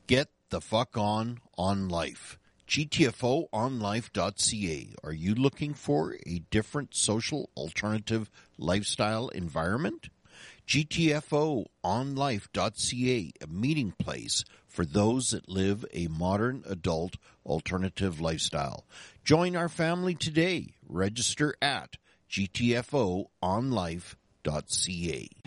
Get the fuck on life. GTFOonlife.ca. Are you looking for a different social alternative lifestyle environment? GTFOonlife.ca, a meeting place for those that live a modern adult alternative lifestyle. Join our family today. Register at GTFOonlife.ca.